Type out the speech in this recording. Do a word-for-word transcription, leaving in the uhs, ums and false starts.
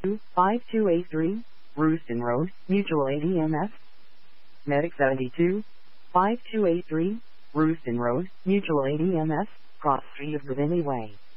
five two eight three, Rooston Road, Mutual A D M S. Medic seventy-two, five two eight three, Rooston Road, Mutual A D M S, Cross Street of Gravelly Way.